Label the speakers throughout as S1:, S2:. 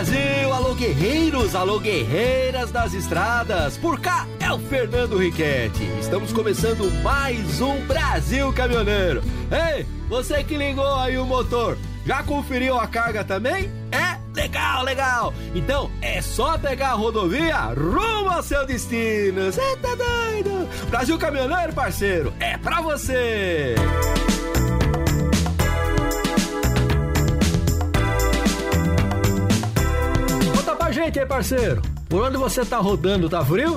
S1: Brasil, alô guerreiros, alô guerreiras das estradas. Por cá é o Fernando Riquetti. Estamos começando mais um Brasil Caminhoneiro. Ei, você que ligou aí o motor, já conferiu a carga também? É? Legal, legal. Então é só pegar a rodovia rumo ao seu destino. Você tá doido? Brasil Caminhoneiro, parceiro, é pra você. Gente aí, parceiro, por onde você tá rodando, tá frio?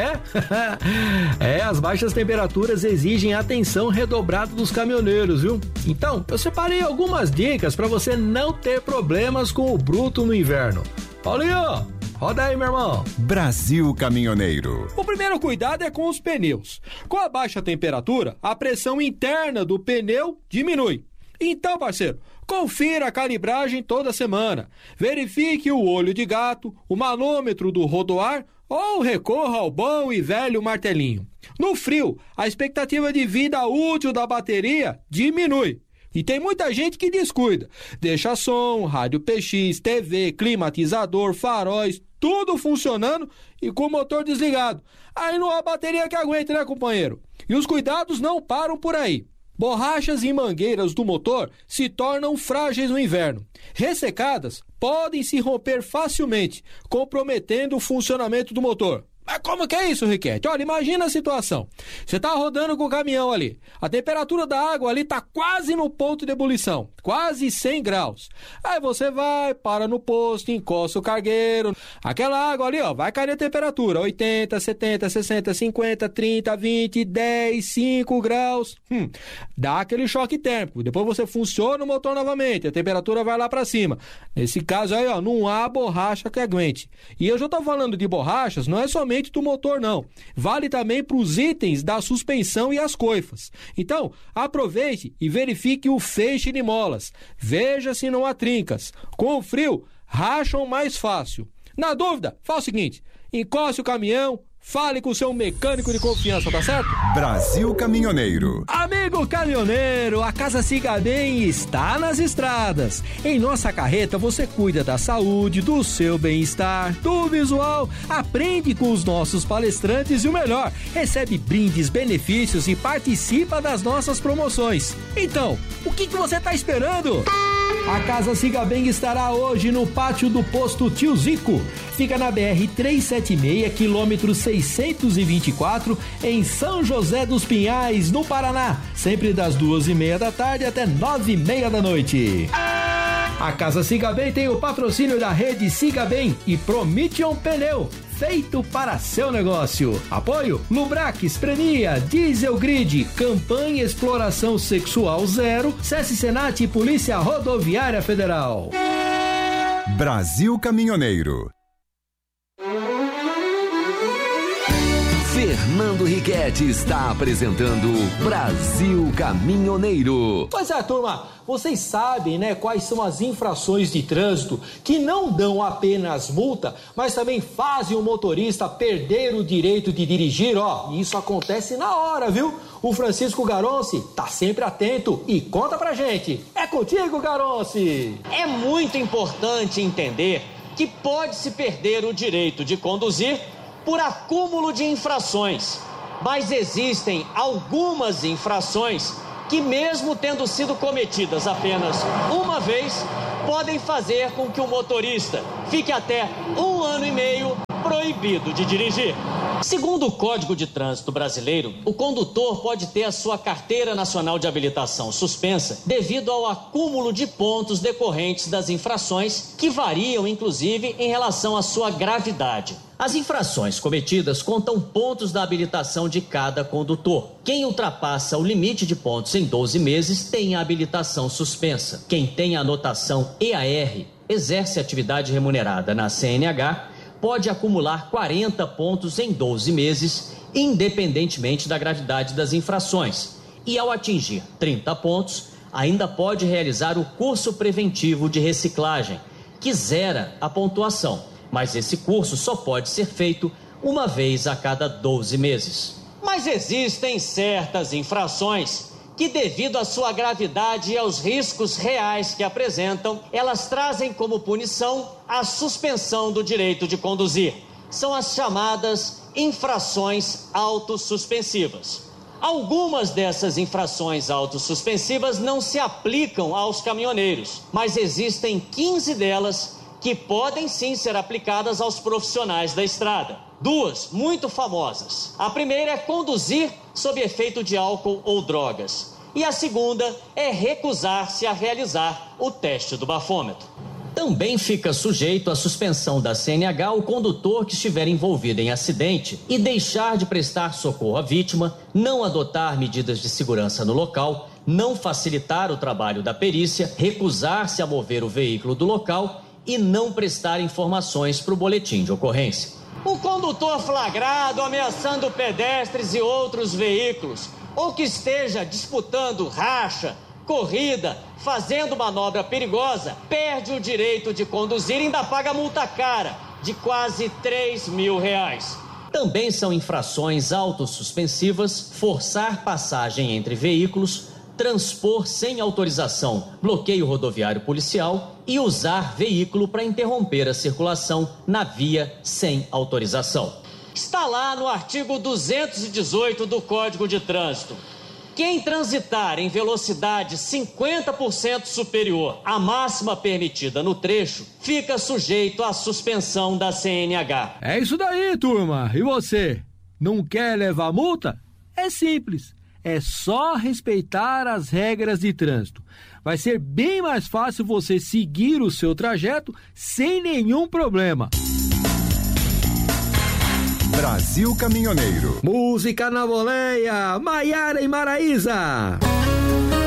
S1: As baixas temperaturas exigem atenção redobrada dos caminhoneiros, viu? Então, eu separei algumas dicas para você não ter problemas com o bruto no inverno. Paulinho, roda aí, meu irmão.
S2: Brasil Caminhoneiro.
S3: O primeiro cuidado é com os pneus. Com a baixa temperatura, a pressão interna do pneu diminui. Então, parceiro, confira a calibragem toda semana. Verifique o olho de gato, o manômetro do rodoar ou recorra ao bom e velho martelinho. No frio, a expectativa de vida útil da bateria diminui. E tem muita gente que descuida. Deixa som, rádio PX, TV, climatizador, faróis, tudo funcionando e com o motor desligado. Aí não há bateria que aguente, né, companheiro? E os cuidados não param por aí. Borrachas e mangueiras do motor se tornam frágeis no inverno. Ressecadas, podem se romper facilmente, comprometendo o funcionamento do motor. Mas como que é isso, Riquetti? Olha, imagina a situação. Você tá rodando com o caminhão ali. A temperatura da água ali tá quase no ponto de ebulição. Quase 100 graus. Aí você vai, para no posto, encosta o cargueiro. Aquela água ali, ó, vai cair a temperatura. 80, 70, 60, 50, 30, 20, 10, 5 graus. Dá aquele choque térmico. Depois você funciona o motor novamente. A temperatura vai lá para cima. Nesse caso aí, ó, não há borracha que aguente. E eu já tô falando de borrachas, não é somente do motor não, vale também para os itens da suspensão e as coifas. Então, aproveite e verifique o feixe de molas, veja se não há trincas. Com o frio, racham mais fácil. Na dúvida, faça o seguinte, encoste o caminhão, fale com o seu mecânico de confiança, tá certo?
S2: Brasil Caminhoneiro.
S1: Amigo caminhoneiro, a Casa Siga Bem está nas estradas. Em nossa carreta você cuida da saúde, do seu bem-estar, do visual, aprende com os nossos palestrantes e o melhor, recebe brindes, benefícios e participa das nossas promoções. Então, o que você está esperando? A Casa Siga Bem estará hoje no pátio do posto Tio Zico. Fica na BR-376, quilômetro 624, em São José dos Pinhais, no Paraná. Sempre das 2h30 da tarde até 9h30 da noite. A Casa Siga Bem tem o patrocínio da rede Siga Bem e Prometion Pneu, feito para seu negócio. Apoio Lubrax, Prenia, Diesel Grid, Campanha Exploração Sexual Zero, SESC Senat e Polícia Rodoviária Federal.
S2: Brasil Caminhoneiro.
S4: Fernando Riquetti está apresentando Brasil Caminhoneiro.
S3: Pois é, turma, vocês sabem, né, quais são as infrações de trânsito que não dão apenas multa, mas também fazem o motorista perder o direito de dirigir, ó. Isso acontece na hora, viu? O Francisco Garonci tá sempre atento e conta pra gente. É contigo, Garonci!
S5: É muito importante entender que pode-se perder o direito de conduzir por acúmulo de infrações, mas existem algumas infrações que, mesmo tendo sido cometidas apenas uma vez, podem fazer com que o motorista fique até 1 ano e meio proibido de dirigir. Segundo o Código de Trânsito Brasileiro, o condutor pode ter a sua carteira nacional de habilitação suspensa devido ao acúmulo de pontos decorrentes das infrações, que variam inclusive em relação à sua gravidade. As infrações cometidas contam pontos da habilitação de cada condutor. Quem ultrapassa o limite de pontos em 12 meses tem a habilitação suspensa. Quem tem a anotação EAR, exerce atividade remunerada na CNH, pode acumular 40 pontos em 12 meses, independentemente da gravidade das infrações. E ao atingir 30 pontos, ainda pode realizar o curso preventivo de reciclagem, que zera a pontuação. Mas esse curso só pode ser feito uma vez a cada 12 meses. Mas existem certas infrações que, devido à sua gravidade e aos riscos reais que apresentam, elas trazem como punição a suspensão do direito de conduzir. São as chamadas infrações autossuspensivas. Algumas dessas infrações autossuspensivas não se aplicam aos caminhoneiros, mas existem 15 delas que podem sim ser aplicadas aos profissionais da estrada. Duas muito famosas. A primeira é conduzir sob efeito de álcool ou drogas. E a segunda é recusar-se a realizar o teste do bafômetro. Também fica sujeito à suspensão da CNH o condutor que estiver envolvido em acidente e deixar de prestar socorro à vítima, não adotar medidas de segurança no local, não facilitar o trabalho da perícia, recusar-se a mover o veículo do local e não prestar informações para o boletim de ocorrência. O condutor flagrado ameaçando pedestres e outros veículos, ou que esteja disputando racha, corrida, fazendo manobra perigosa, perde o direito de conduzir e ainda paga multa cara de quase R$3.000. Também são infrações autossuspensivas forçar passagem entre veículos, transpor sem autorização, bloqueio rodoviário policial e usar veículo para interromper a circulação na via sem autorização. Está lá no artigo 218 do Código de Trânsito. Quem transitar em velocidade 50% superior à máxima permitida no trecho, fica sujeito à suspensão da CNH.
S1: É isso daí, turma. E você, não quer levar multa? É simples. É só respeitar as regras de trânsito. Vai ser bem mais fácil você seguir o seu trajeto sem nenhum problema.
S2: Brasil Caminhoneiro.
S1: Música na boleia, Maiara e Maraísa.